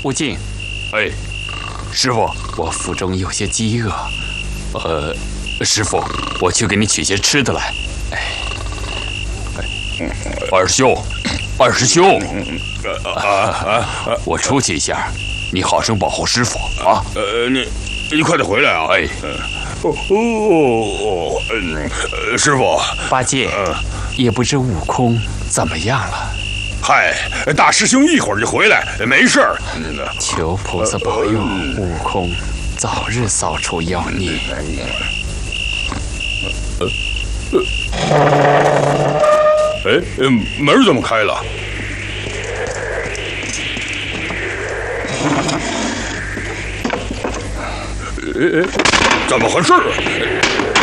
悟净， 哎，师傅， 我腹中有些饥饿。 师傅， 我去给你取些吃的来。 二师兄， 我出去一下，你好生保护师傅啊。 你快点回来啊！哎，师傅， 八戒，也不知悟空怎么样了。 嗨，大师兄一会儿就回来，没事儿。 求菩萨保佑悟空早日扫除妖孽。 门怎么开了？怎么回事？